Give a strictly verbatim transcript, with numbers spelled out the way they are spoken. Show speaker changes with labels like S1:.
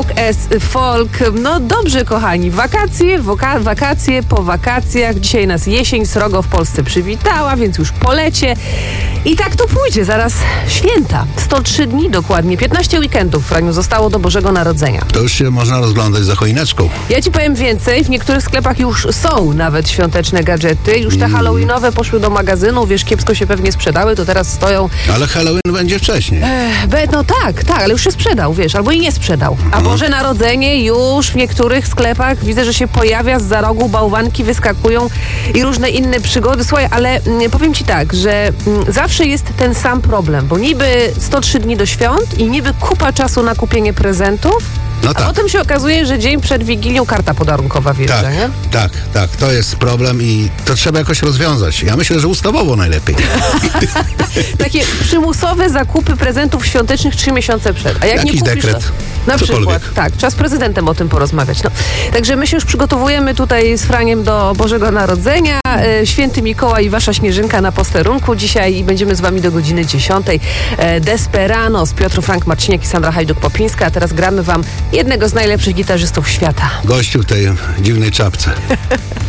S1: Folk S Folk. No dobrze, kochani, wakacje, woka- wakacje po wakacjach. Dzisiaj nas jesień srogo w Polsce przywitała, więc już po lecie. I tak to pójdzie, zaraz święta. sto trzy dni dokładnie, piętnaście weekendów, Franiu, zostało do Bożego Narodzenia.
S2: To już się można rozglądać za choineczką.
S1: Ja ci powiem więcej, w niektórych sklepach już są nawet świąteczne gadżety. Już te
S2: Mm.
S1: halloweenowe poszły do magazynu, wiesz, kiepsko się pewnie sprzedały, to teraz stoją...
S2: Ale Halloween będzie wcześniej.
S1: Ech, be, no tak, tak, ale już się sprzedał, wiesz, albo i nie sprzedał. A Boże Narodzenie już w niektórych sklepach widzę, że się pojawia zza rogu, bałwanki wyskakują i różne inne przygody. Słuchaj, ale mm, powiem ci tak, że mm, zawsze jest ten sam problem, bo niby sto trzy dni do świąt i niby kupa czasu na kupienie prezentów,
S2: No
S1: a
S2: tak.
S1: potem się okazuje, że dzień przed Wigilią karta podarunkowa wjeżdża,
S2: Tak,
S1: nie?
S2: tak, tak. To jest problem i to trzeba jakoś rozwiązać. Ja myślę, że ustawowo najlepiej.
S1: Takie przymusowe zakupy prezentów świątecznych trzy miesiące przed. A jak
S2: Jakiś
S1: nie kupisz,
S2: dekret.
S1: to na
S2: Cokolwiek.
S1: przykład, tak, trzeba z prezydentem o tym porozmawiać. No. Także my się już przygotowujemy tutaj z Franiem do Bożego Narodzenia. E, Święty Mikołaj i Wasza Śnieżynka na posterunku dzisiaj i będziemy z Wami do godziny dziesiątej. E, Desperanos, Piotr Frank Marciniak i Sandra Hajduk-Popińska, a teraz gramy Wam jednego z najlepszych gitarzystów świata.
S2: Gościu w tej dziwnej czapce.